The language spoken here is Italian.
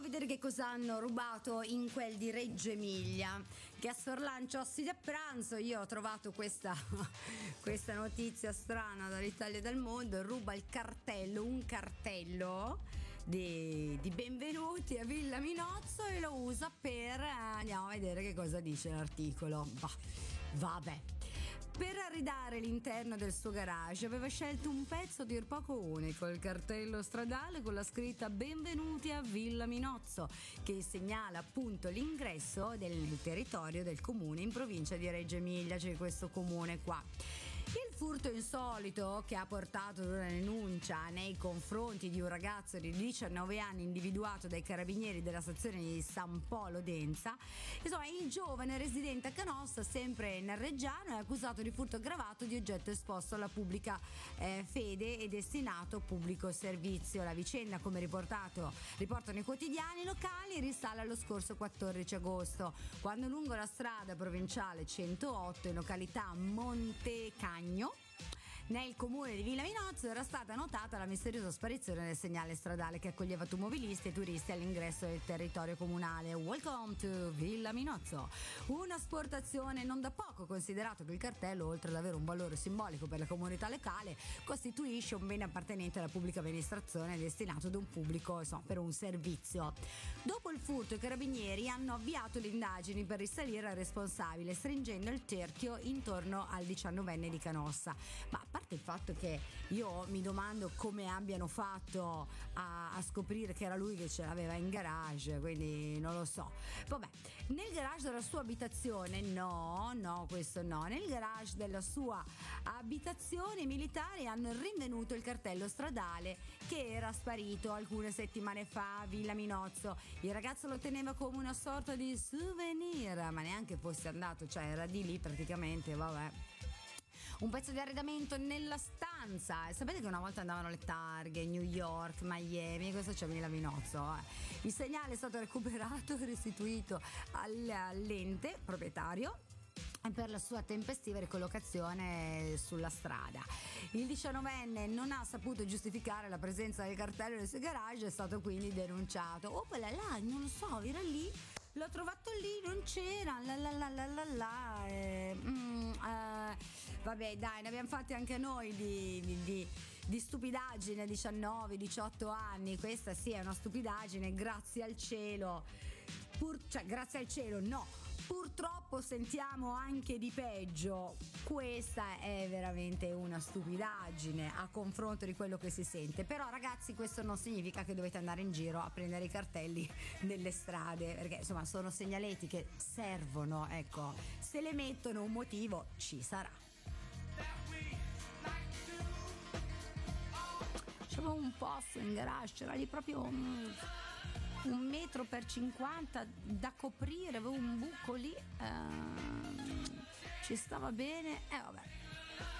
vedere che cosa hanno rubato in quel di Reggio Emilia. Gas for lunch, ospiti a pranzo. Io ho trovato questa notizia strana dall'Italia e dal mondo. Ruba il cartello, un cartello di benvenuti a Villa Minozzo e lo usa per andiamo a vedere che cosa dice l'articolo. Vabbè. Per arredare l'interno del suo garage aveva scelto un pezzo a dir poco unico, il cartello stradale con la scritta "Benvenuti a Villa Minozzo", che segnala appunto l'ingresso nel territorio del comune in provincia di Reggio Emilia, cioè questo comune qua. Il furto insolito che ha portato ad una denuncia nei confronti di un ragazzo di 19 anni individuato dai carabinieri della stazione di San Polo Denza. Insomma, il giovane residente a Canossa, sempre nel Reggiano, è accusato di furto aggravato di oggetto esposto alla pubblica fede e destinato a pubblico servizio. La vicenda, come riportano i quotidiani locali, risale allo scorso 14 agosto, quando lungo la strada provinciale 108 in località Montecagno, nel comune di Villa Minozzo, era stata notata la misteriosa sparizione del segnale stradale che accoglieva automobilisti e turisti all'ingresso del territorio comunale. Welcome to Villa Minozzo. Un'asportazione non da poco, considerato che il cartello, oltre ad avere un valore simbolico per la comunità locale, costituisce un bene appartenente alla pubblica amministrazione destinato ad un pubblico, per un servizio. Dopo il furto, i carabinieri hanno avviato le indagini per risalire al responsabile, stringendo il cerchio intorno al 19enne di Canossa. Ma a parte il fatto che io mi domando come abbiano fatto a scoprire che era lui che ce l'aveva in garage, quindi non lo so. Vabbè, nel garage della sua abitazione, questo no, nel garage della sua abitazione i militari hanno rinvenuto il cartello stradale che era sparito alcune settimane fa a Villa Minozzo. Il ragazzo lo teneva come una sorta di souvenir, ma neanche fosse andato, cioè era di lì praticamente, vabbè. Un pezzo di arredamento nella stanza. Sapete che una volta andavano le targhe, New York, Miami, questo c'è Villa Minozzo. Il segnale è stato recuperato e restituito all'ente proprietario per la sua tempestiva ricollocazione sulla strada. Il 19enne non ha saputo giustificare la presenza del cartello nel suo garage, è stato quindi denunciato. Oh, quella là, non lo so, era lì, l'ho trovato lì, non c'era, vabbè, dai, ne abbiamo fatti anche noi di stupidaggine, 19-18 anni. Questa sì è una stupidaggine, grazie al cielo. Grazie al cielo no, purtroppo sentiamo anche di peggio. Questa è veramente una stupidaggine a confronto di quello che si sente. Però ragazzi, questo non significa che dovete andare in giro a prendere i cartelli nelle strade, perché insomma sono segnaletti che servono, ecco, se le mettono un motivo ci sarà. C'avevo un posto in garage, c'era lì proprio un metro per 50 da coprire, avevo un buco lì, ci stava bene, vabbè.